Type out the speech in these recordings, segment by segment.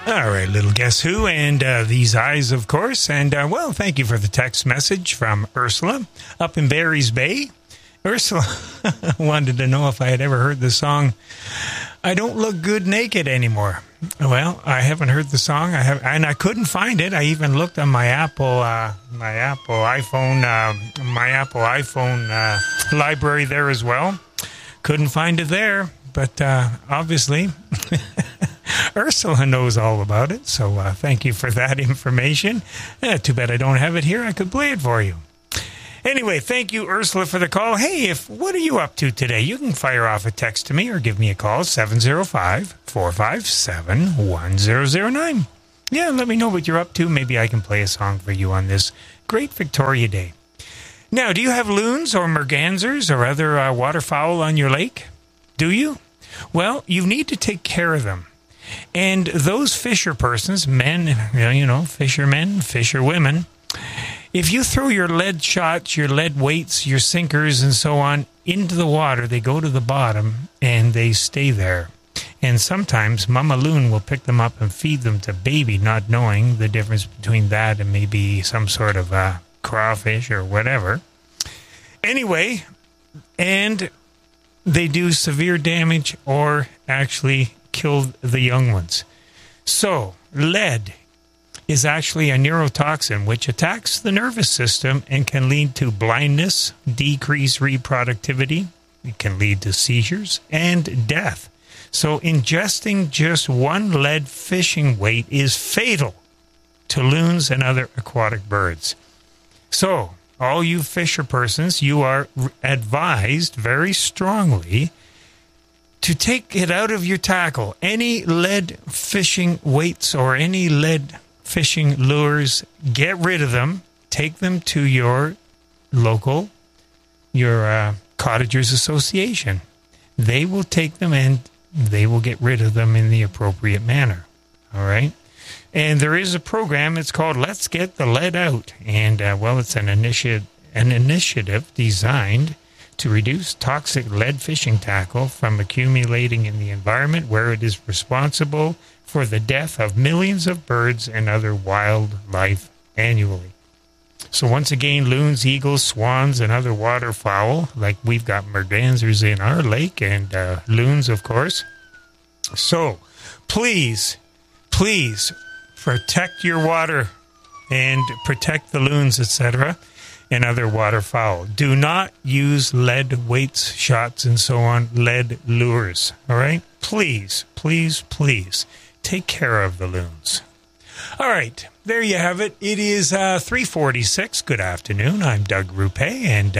All right, little Guess Who, and These Eyes, of course. And, well, thank you for the text message from Ursula up in Barry's Bay. Ursula wanted to know if I had ever heard the song, I Don't Look Good Naked Anymore. Well, I haven't heard the song. And I couldn't find it. I even looked on my Apple iPhone library there as well. Couldn't find it there, but obviously Ursula knows all about it, so thank you for that information. Too bad I don't have it here. I could play it for you. Anyway, thank you, Ursula, for the call. Hey, what are you up to today? You can fire off a text to me or give me a call, 705-457-1009. Yeah, let me know what you're up to. Maybe I can play a song for you on this great Victoria Day. Now, do you have loons or mergansers or other waterfowl on your lake? Do you? Well, you need to take care of them. And those fisher persons, men, fishermen, fisherwomen, if you throw your lead shots, your lead weights, your sinkers, and so on into the water, they go to the bottom and they stay there. And sometimes Mama Loon will pick them up and feed them to baby, not knowing the difference between that and maybe some sort of crawfish or whatever. Anyway, and they do severe damage or actually kill the young ones. So, lead is actually a neurotoxin which attacks the nervous system and can lead to blindness, decreased reproductivity. It can lead to seizures and death. So ingesting just one lead fishing weight is fatal to loons and other aquatic birds. So, all you fisher persons, you are advised very strongly to take it out of your tackle. Any lead fishing weights or any lead fishing lures, get rid of them. Take them to your local, your Cottagers Association. They will take them and they will get rid of them in the appropriate manner. All right? And there is a program, it's called Let's Get the Lead Out. And, it's an initiative designed to reduce toxic lead fishing tackle from accumulating in the environment where it is responsible for the death of millions of birds and other wildlife annually. So once again, loons, eagles, swans, and other waterfowl, like we've got mergansers in our lake, and loons, of course. So please protect your water and protect the loons, etc., and other waterfowl. Do not use lead weights, shots, and so on, lead lures, all right? Please take care of the loons. All right, there you have it. It is 3:46. Good afternoon. I'm Doug Rupe, and,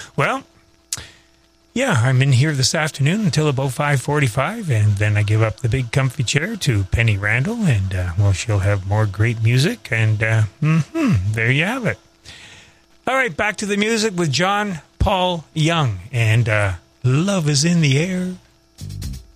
I'm in here this afternoon until about 5:45, and then I give up the big comfy chair to Penny Randall, and, she'll have more great music, and there you have it. All right, back to the music with John Paul Young, and Love is in the Air.